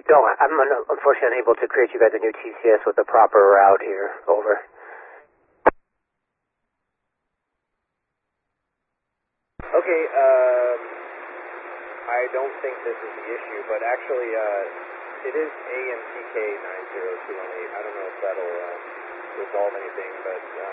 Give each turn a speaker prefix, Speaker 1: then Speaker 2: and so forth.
Speaker 1: No, I'm unfortunately unable to create you guys a new TCS with the proper route here. Over.
Speaker 2: Okay, I don't think this is the issue, but actually, it is AMTK 90218. I don't know if that'll resolve anything, but